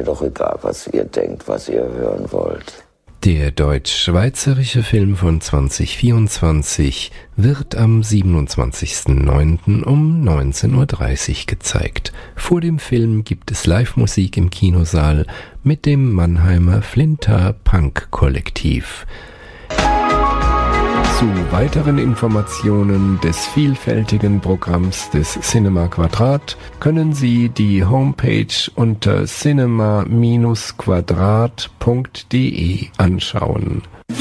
doch egal, was ihr denkt, was ihr hören wollt. Der deutsch-schweizerische Film von 2024 wird am 27.09. um 19.30 Uhr gezeigt. Vor dem Film gibt es Live-Musik im Kinosaal mit dem Mannheimer Flinter Punk Kollektiv. Zu weiteren Informationen des vielfältigen Programms des Cinema Quadrat können Sie die Homepage unter cinema-quadrat.de anschauen.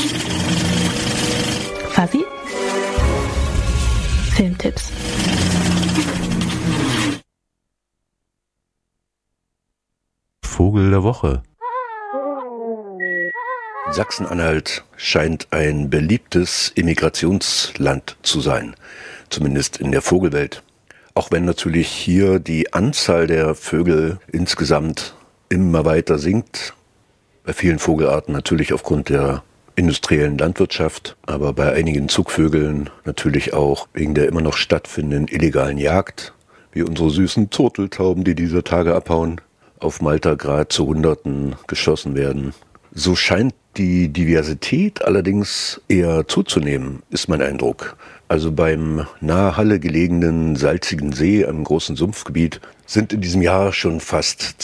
Fabi? Filmtipps. Vogel der Woche. Sachsen-Anhalt scheint ein beliebtes Immigrationsland zu sein, zumindest in der Vogelwelt. Auch wenn natürlich hier die Anzahl der Vögel insgesamt immer weiter sinkt, bei vielen Vogelarten natürlich aufgrund der industriellen Landwirtschaft, aber bei einigen Zugvögeln natürlich auch wegen der immer noch stattfindenden illegalen Jagd, wie unsere süßen Turteltauben, die dieser Tage abhauen, auf Malta gerade zu Hunderten geschossen werden. So scheint die Diversität allerdings eher zuzunehmen, ist mein Eindruck. Also beim nahe Halle gelegenen salzigen See, einem großen Sumpfgebiet, sind in diesem Jahr schon fast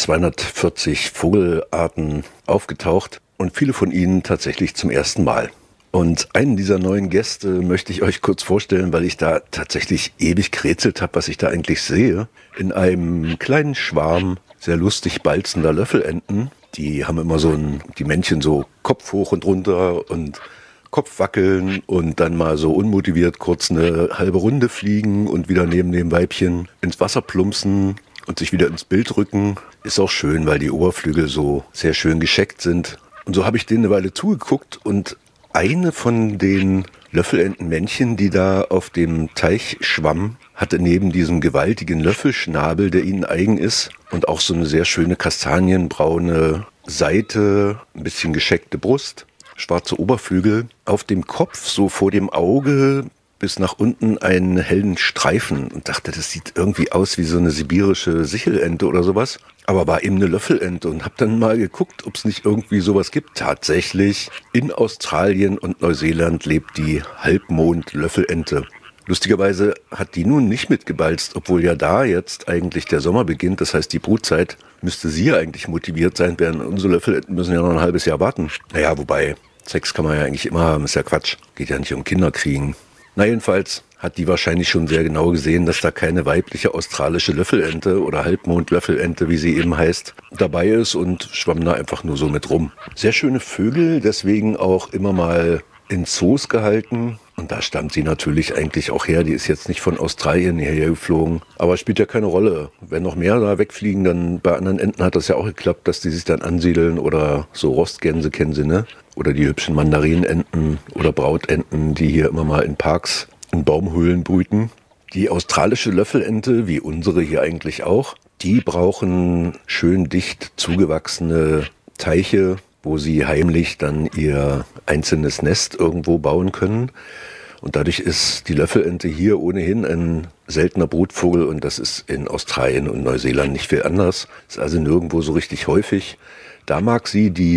240 Vogelarten aufgetaucht und viele von ihnen tatsächlich zum ersten Mal. Und einen dieser neuen Gäste möchte ich euch kurz vorstellen, weil ich da tatsächlich ewig gerätselt habe, was ich da eigentlich sehe. In einem kleinen Schwarm sehr lustig balzender Löffelenten. Die haben immer die Männchen so Kopf hoch und runter und Kopf wackeln und dann mal so unmotiviert kurz eine halbe Runde fliegen und wieder neben dem Weibchen ins Wasser plumpsen und sich wieder ins Bild rücken. Ist auch schön, weil die Oberflügel so sehr schön gescheckt sind. Und so habe ich denen eine Weile zugeguckt und eine von den Löffelentenmännchen, die da auf dem Teich schwamm, hatte neben diesem gewaltigen Löffelschnabel, der ihnen eigen ist, und auch so eine sehr schöne kastanienbraune Seite, ein bisschen gescheckte Brust, schwarze Oberflügel, auf dem Kopf, so vor dem Auge bis nach unten einen hellen Streifen und dachte, das sieht irgendwie aus wie so eine sibirische Sichelente oder sowas, aber war eben eine Löffelente und habe dann mal geguckt, ob es nicht irgendwie sowas gibt. Tatsächlich, in Australien und Neuseeland lebt die Halbmond-Löffelente. Lustigerweise hat die nun nicht mitgebalzt, obwohl ja da jetzt eigentlich der Sommer beginnt. Das heißt, die Brutzeit müsste sie ja eigentlich motiviert sein, während unsere Löffelenten müssen ja noch ein halbes Jahr warten. Naja, wobei, Sex kann man ja eigentlich immer haben, ist ja Quatsch. Geht ja nicht um Kinderkriegen. Na jedenfalls hat die wahrscheinlich schon sehr genau gesehen, dass da keine weibliche australische Löffelente oder Halbmond-Löffelente, wie sie eben heißt, dabei ist und schwamm da einfach nur so mit rum. Sehr schöne Vögel, deswegen auch immer mal in Zoos gehalten. Und da stammt sie natürlich eigentlich auch her. Die ist jetzt nicht von Australien hierher geflogen. Aber spielt ja keine Rolle. Wenn noch mehr da wegfliegen, dann bei anderen Enten hat das ja auch geklappt, dass die sich dann ansiedeln. Oder so Rostgänse kennen sie, ne? Oder die hübschen Mandarinenten oder Brautenten, die hier immer mal in Parks, in Baumhöhlen brüten. Die australische Löffelente, wie unsere hier eigentlich auch, die brauchen schön dicht zugewachsene Teiche, wo sie heimlich dann ihr einzelnes Nest irgendwo bauen können. Und dadurch ist die Löffelente hier ohnehin ein seltener Brutvogel und das ist in Australien und Neuseeland nicht viel anders. Ist also nirgendwo so richtig häufig. Da mag sie die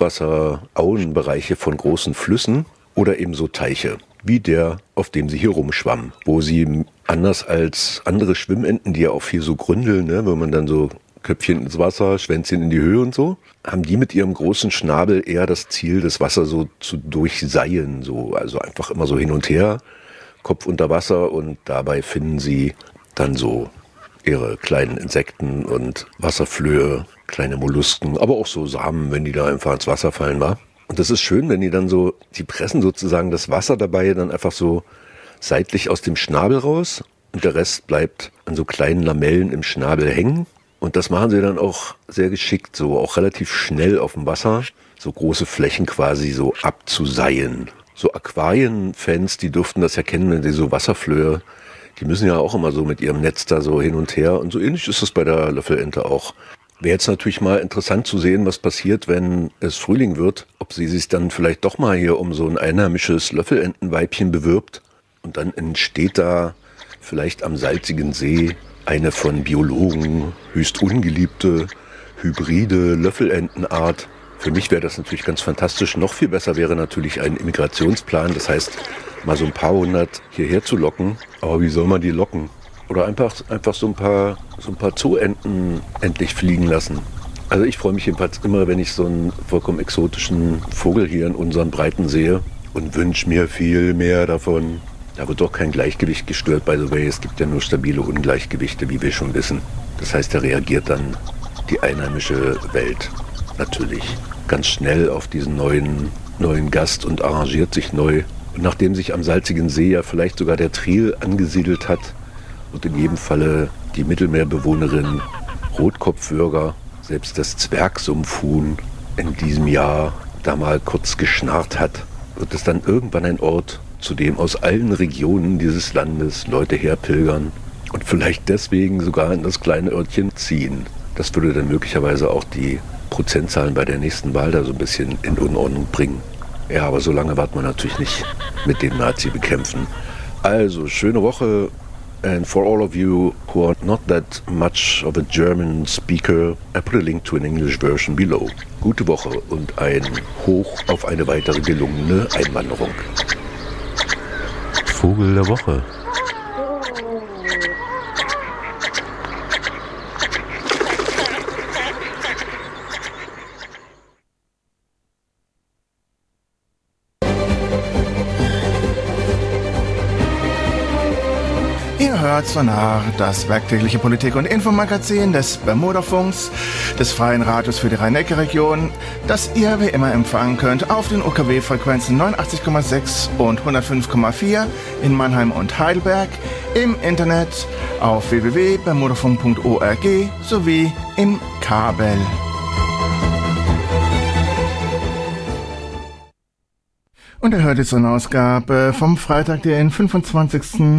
Süßwasser-Auenbereiche von großen Flüssen oder eben so Teiche, wie der, auf dem sie hier rumschwamm, wo sie anders als andere Schwimmenten, die ja auch viel so gründeln, ne, wenn man dann so Köpfchen ins Wasser, Schwänzchen in die Höhe und so, haben die mit ihrem großen Schnabel eher das Ziel, das Wasser so zu durchseien, so, also einfach immer so hin und her, Kopf unter Wasser und dabei finden sie dann so ihre kleinen Insekten und Wasserflöhe, kleine Mollusken, aber auch so Samen, wenn die da einfach ins Wasser fallen, war. Und das ist schön, wenn die dann so, die pressen sozusagen das Wasser dabei dann einfach so seitlich aus dem Schnabel raus und der Rest bleibt an so kleinen Lamellen im Schnabel hängen. Und das machen sie dann auch sehr geschickt, so auch relativ schnell auf dem Wasser, so große Flächen quasi so abzuseien. So Aquarienfans, die dürften das ja kennen, wenn sie so Wasserflöhe, die müssen ja auch immer so mit ihrem Netz da so hin und her. Und so ähnlich ist es bei der Löffelente auch. Wäre jetzt natürlich mal interessant zu sehen, was passiert, wenn es Frühling wird, ob sie sich dann vielleicht doch mal hier um so ein einheimisches Löffelentenweibchen bewirbt. Und dann entsteht da vielleicht am salzigen See eine von Biologen höchst ungeliebte hybride Löffelentenart. Für mich wäre das natürlich ganz fantastisch. Noch viel besser wäre natürlich ein Immigrationsplan. Das heißt, mal so ein paar hundert hierher zu locken. Aber wie soll man die locken? Oder einfach so ein paar Zooenten endlich fliegen lassen. Also ich freue mich jedenfalls immer, wenn ich so einen vollkommen exotischen Vogel hier in unseren Breiten sehe und wünsche mir viel mehr davon. Da wird doch kein Gleichgewicht gestört, by the way. Es gibt ja nur stabile Ungleichgewichte, wie wir schon wissen. Das heißt, da reagiert dann die einheimische Welt natürlich ganz schnell auf diesen neuen Gast und arrangiert sich neu. Und nachdem sich am salzigen See ja vielleicht sogar der Tril angesiedelt hat und in jedem Falle die Mittelmeerbewohnerin Rotkopfwürger, selbst das Zwergsumpfhuhn in diesem Jahr da mal kurz geschnarrt hat, wird es dann irgendwann ein Ort, zu dem aus allen Regionen dieses Landes Leute herpilgern und vielleicht deswegen sogar in das kleine Örtchen ziehen. Das würde dann möglicherweise auch die Prozentzahlen bei der nächsten Wahl da so ein bisschen in Unordnung bringen. Ja, aber so lange warten wir natürlich nicht mit dem Nazi-Bekämpfen. Also, schöne Woche. And for all of you who are not that much of a German speaker, I put a link to an English version below. Gute Woche und ein Hoch auf eine weitere gelungene Einwanderung. Vogel der Woche. Ihr hört Sonar, das werktägliche Politik- und Infomagazin des Bermudafunks, des Freien Radios für die Rhein-Neckar-Region, das ihr wie immer empfangen könnt auf den UKW-Frequenzen 89,6 und 105,4 in Mannheim und Heidelberg, im Internet auf www.bermudafunk.org sowie im Kabel. Und ihr hört jetzt eine Ausgabe vom Freitag, den 25.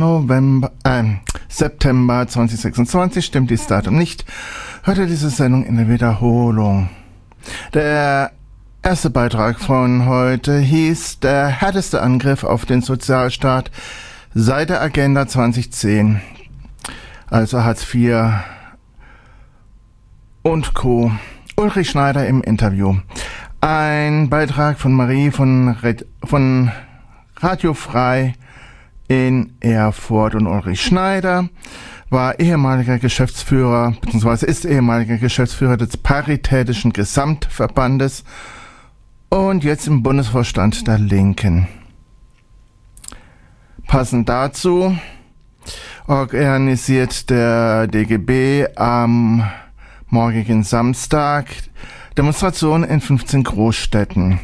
September 2026, stimmt dieses Datum nicht, hört ihr diese Sendung in der Wiederholung. Der erste Beitrag von heute hieß Der härteste Angriff auf den Sozialstaat seit der Agenda 2010, also Hartz IV und Co. Ulrich Schneider im Interview. Ein Beitrag von Marie von Radio Frei in Erfurt. Und Ulrich Schneider war ehemaliger Geschäftsführer, beziehungsweise ist ehemaliger Geschäftsführer des Paritätischen Gesamtverbandes und jetzt im Bundesvorstand der Linken. Passend dazu organisiert der DGB am morgigen Samstag Demonstrationen in 15 Großstädten.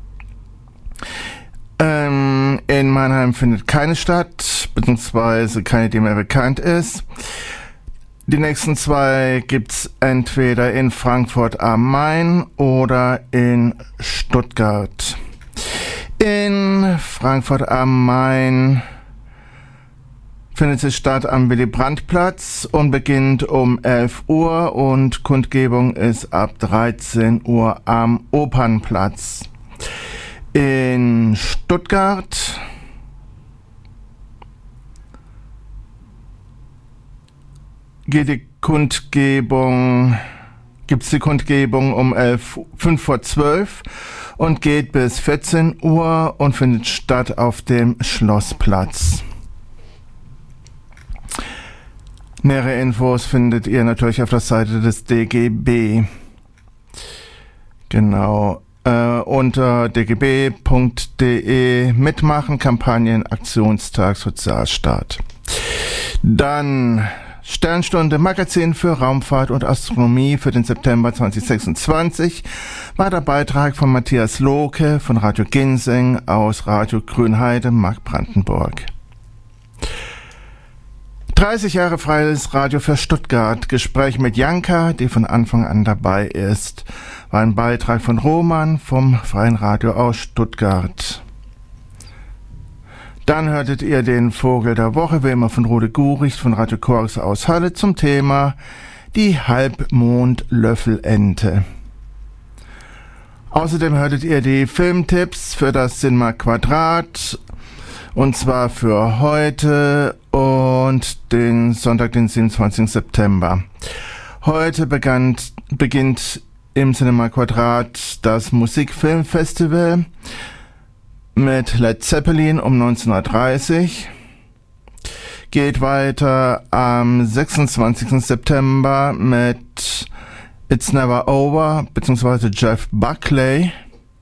In Mannheim findet keine statt, beziehungsweise keine, die mir bekannt ist. Die nächsten zwei gibt's entweder in Frankfurt am Main oder in Stuttgart. In Frankfurt am Main findet sie statt am Willy-Brandt-Platz und beginnt um 11 Uhr und Kundgebung ist ab 13 Uhr am Opernplatz. In Stuttgart gibt's die Kundgebung um 5 vor 12 und geht bis 14 Uhr und findet statt auf dem Schlossplatz. Nähere Infos findet ihr natürlich auf der Seite des DGB. Genau. Unter dgb.de mitmachen, Kampagnen, Aktionstag, Sozialstaat. Dann Sternstunde, Magazin für Raumfahrt und Astronomie für den September 2026 war der Beitrag von Matthias Lohke von Radio Ginseng aus Radio Grünheide, Mark-Brandenburg. 30 Jahre freies Radio für Stuttgart. Gespräch mit Janka, die von Anfang an dabei ist. War ein Beitrag von Roman vom Freien Radio aus Stuttgart. Dann hörtet ihr den Vogel der Woche, wie immer von Rode Guricht von Radio Chorus aus Halle zum Thema die Halbmondlöffelente. Außerdem hörtet ihr die Filmtipps für das Cinema Quadrat, und zwar für heute und den Sonntag, den 27. September. Heute begann beginnt im Cinema Quadrat das Musikfilmfestival mit Led Zeppelin um 19:30 Uhr. Geht weiter am 26. September mit It's Never Over bzw. Jeff Buckley.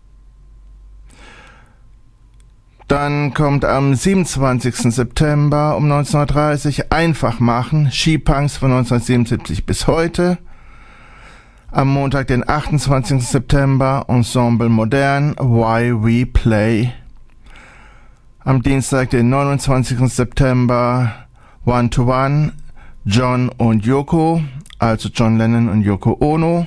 Dann kommt am 27. September um 19:30 Uhr Einfach machen, Skipunks von 1977 bis heute. Am Montag, den 28. September, Ensemble Modern, Why We Play. Am Dienstag, den 29. September, One to One, John und Yoko, also John Lennon und Yoko Ono.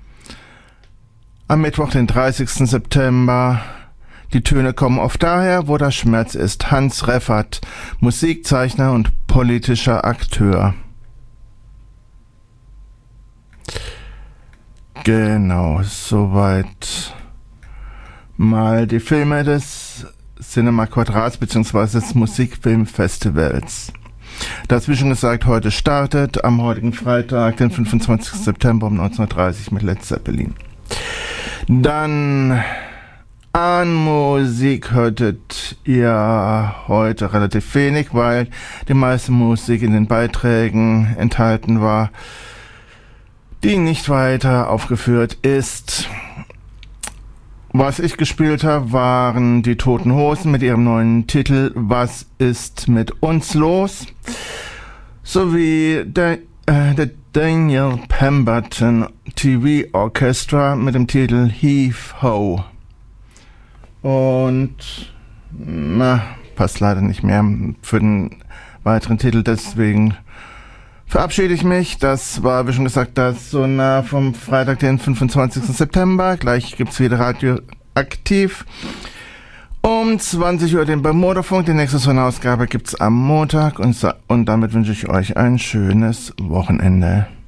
Am Mittwoch, den 30. September, Die Töne kommen oft daher, wo der Schmerz ist. Hans Reffert, Musikzeichner und politischer Akteur. Genau, soweit mal die Filme des Cinema Quadrats bzw. des Musikfilmfestivals. Das, wie schon gesagt, heute startet, am heutigen Freitag, den 25. September um 19:30 Uhr mit Led Zeppelin. Dann an Musik hörtet ihr heute relativ wenig, weil die meiste Musik in den Beiträgen enthalten war, die nicht weiter aufgeführt ist. Was ich gespielt habe, waren die Toten Hosen mit ihrem neuen Titel Was ist mit uns los? Sowie der Daniel Pemberton TV Orchestra mit dem Titel Heave Ho. Und passt leider nicht mehr für den weiteren Titel, deswegen verabschiede ich mich. Das war, wie schon gesagt, das Sonar vom Freitag, den 25. September. Gleich gibt's wieder Radioaktiv. Um 20 Uhr den Bermuda-Funk. Die nächste Sonarausgabe gibt's am Montag. Und damit wünsche ich euch ein schönes Wochenende.